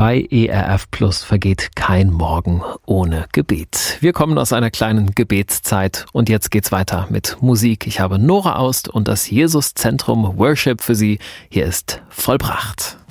Bei ERF Plus vergeht kein Morgen ohne Gebet. Wir kommen aus einer kleinen Gebetszeit und jetzt geht's weiter mit Musik. Ich habe Nora Aust und das Jesuszentrum Worship für Sie. Hier ist Vollbracht.